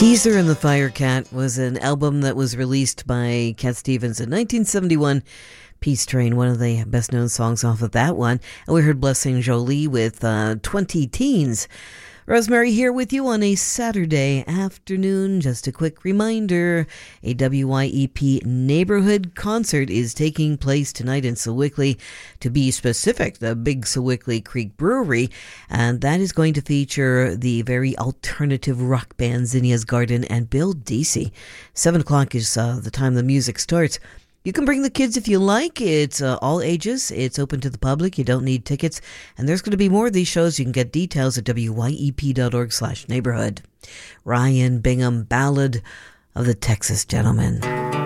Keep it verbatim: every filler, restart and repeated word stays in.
Teaser and the Firecat was an album that was released by Cat Stevens in nineteen seventy-one. Peace Train, one of the best-known songs off of that one. And we heard Blessing Jolie with uh, twenty Teens. Rosemary here with you on a Saturday afternoon. Just a quick reminder, a W Y E P neighborhood concert is taking place tonight in Sewickley. To be specific, the Big Sewickley Creek Brewery, and that is going to feature the very alternative rock band Zinnia's Garden and Bill Deasy. Seven o'clock is uh, the time the music starts. You can bring the kids if you like. It's uh, all ages. It's open to the public. You don't need tickets. And there's going to be more of these shows. You can get details at W Y E P dot org slash neighborhood. Ryan Bingham, Ballad of the Texas Gentleman.